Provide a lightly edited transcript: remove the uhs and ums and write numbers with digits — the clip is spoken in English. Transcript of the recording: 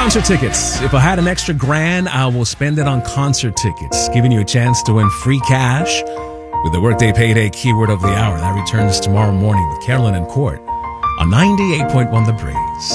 Concert tickets. If I had an extra grand, I will spend it on concert tickets, giving you a chance to win free cash with the Workday Payday Keyword of the Hour. That returns tomorrow morning with Carolyn and Court on 98.1 The Breeze.